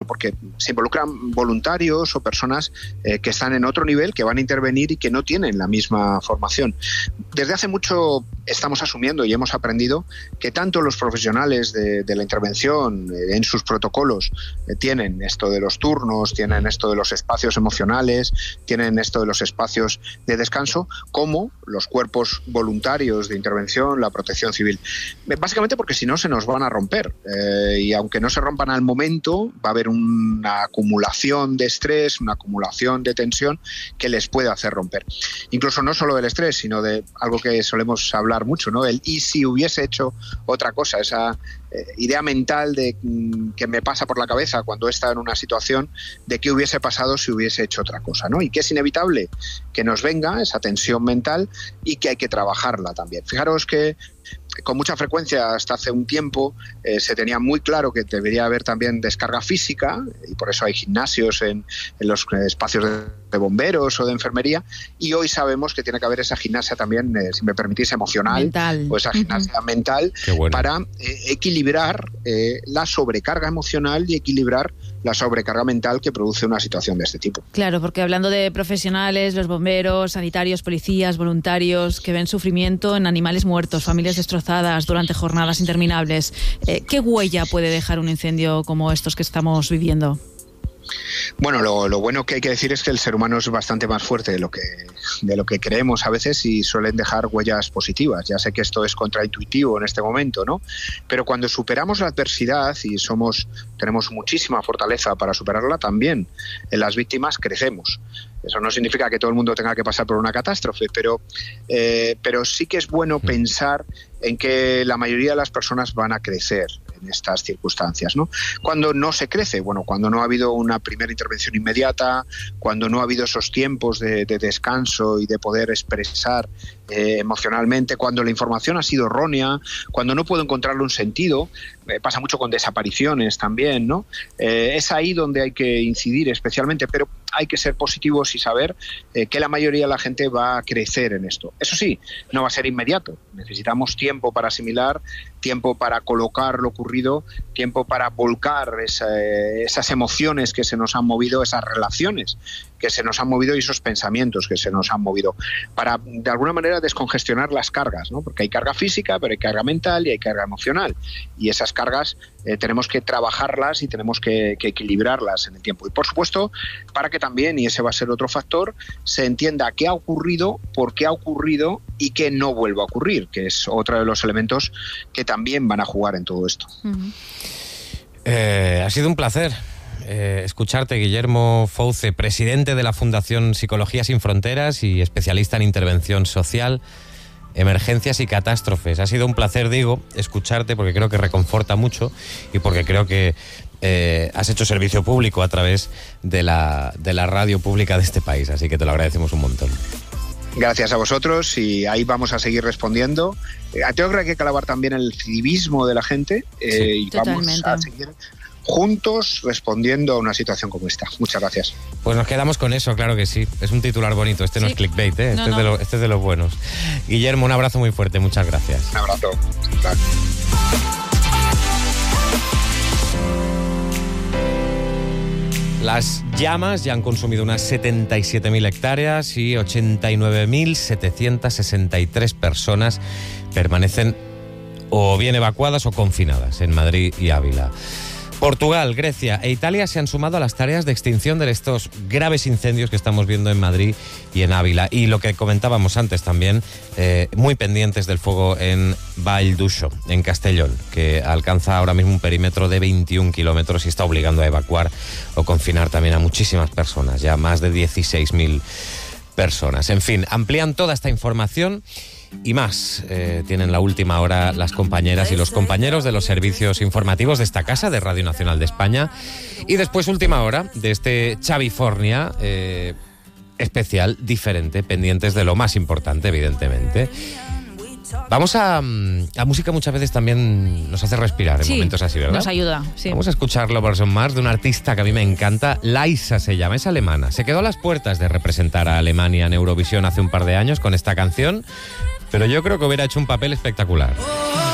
porque se involucran voluntarios o personas que están en otro nivel, que van a intervenir y que no tienen la misma formación. Desde hace mucho estamos asumiendo y hemos aprendido que tanto los profesionales de la intervención en sus protocolos tienen esto de los turnos, tienen esto de los espacios emocionales, tienen esto de los espacios de descanso, como los cuerpos voluntarios de intervención, la protección civil. Básicamente porque si no se nos van a romper y aunque no se rompan al momento, va a haber una acumulación de estrés, una acumulación de tensión que les puede hacer romper. Incluso no solo del estrés, sino de algo que solemos hablar mucho, ¿no? El ¿y si hubiese hecho otra cosa? Esa idea mental de que me pasa por la cabeza cuando he estado en una situación de qué hubiese pasado si hubiese hecho otra cosa, ¿no? Y que es inevitable que nos venga esa tensión mental y que hay que trabajarla también. Fijaros que con mucha frecuencia hasta hace un tiempo se tenía muy claro que debería haber también descarga física y por eso hay gimnasios en los espacios de bomberos o de enfermería, y hoy sabemos que tiene que haber esa gimnasia también, si me permitís, emocional mental. O esa gimnasia mental para equilibrar la sobrecarga emocional y equilibrar la sobrecarga mental que produce una situación de este tipo. Claro, porque hablando de profesionales, los bomberos, sanitarios, policías, voluntarios que ven sufrimiento en animales muertos, familias destrozadas durante jornadas interminables, ¿qué huella puede dejar un incendio como estos que estamos viviendo? Bueno, lo bueno que hay que decir es que el ser humano es bastante más fuerte de lo que creemos a veces y suelen dejar huellas positivas. Ya sé que esto es contraintuitivo en este momento, ¿no? Pero cuando superamos la adversidad y tenemos muchísima fortaleza para superarla, también en las víctimas crecemos. Eso no significa que todo el mundo tenga que pasar por una catástrofe, pero sí que es bueno pensar en que la mayoría de las personas van a crecer en estas circunstancias, ¿no? Cuando no se crece, bueno, cuando no ha habido una primera intervención inmediata, cuando no ha habido esos tiempos de descanso y de poder expresar emocionalmente, cuando la información ha sido errónea, cuando no puedo encontrarle un sentido, pasa mucho con desapariciones también, ¿no? Es ahí donde hay que incidir especialmente, pero hay que ser positivos y saber que la mayoría de la gente va a crecer en esto. Eso sí, no va a ser inmediato. Necesitamos tiempo para asimilar, tiempo para colocar lo ocurrido, tiempo para volcar esas emociones que se nos han movido, esas relaciones que se nos han movido y esos pensamientos que se nos han movido, para de alguna manera descongestionar las cargas, ¿no? Porque hay carga física, pero hay carga mental y hay carga emocional, y esas cargas tenemos que trabajarlas y tenemos que equilibrarlas en el tiempo. Y por supuesto, para que también, y ese va a ser otro factor, se entienda qué ha ocurrido, por qué ha ocurrido y que no vuelva a ocurrir, que es otro de los elementos que también van a jugar en todo esto. Ha sido un placer escucharte, Guillermo Fouce, presidente de la Fundación Psicología Sin Fronteras y especialista en intervención social, emergencias y catástrofes. Ha sido un placer, digo, escucharte porque creo que reconforta mucho y porque creo que has hecho servicio público a través de la radio pública de este país, así que te lo agradecemos un montón. Gracias a vosotros y ahí vamos a seguir respondiendo. Creo que hay que clavar también el civismo de la gente y totalmente. Vamos a seguir juntos respondiendo a una situación como esta. Muchas gracias. Pues nos quedamos con eso, claro que sí. Es un titular bonito, este no es clickbait, ¿eh? Este es de los buenos. Guillermo, un abrazo muy fuerte, muchas gracias. Un abrazo. Gracias. Las llamas ya han consumido unas 77.000 hectáreas y 89.763 personas permanecen o bien evacuadas o confinadas en Madrid y Ávila. Portugal, Grecia e Italia se han sumado a las tareas de extinción de estos graves incendios que estamos viendo en Madrid y en Ávila. Y lo que comentábamos antes también, muy pendientes del fuego en Vall d'Uixó, en Castellón, que alcanza ahora mismo un perímetro de 21 kilómetros y está obligando a evacuar o confinar también a muchísimas personas, ya más de 16.000 personas. En fin, amplían toda esta información y más. Tienen la última hora las compañeras y los compañeros de los servicios informativos de esta casa, de Radio Nacional de España. Y después última hora de este Chavifornia especial, diferente, pendientes de lo más importante, evidentemente. Vamos a música muchas veces también nos hace respirar en momentos así, ¿verdad? Nos ayuda, sí. Vamos a escuchar Lovers on Mars de una artista que a mí me encanta, Laisa se llama, es alemana. Se quedó a las puertas de representar a Alemania en Eurovisión hace un par de años con esta canción, pero yo creo que hubiera hecho un papel espectacular.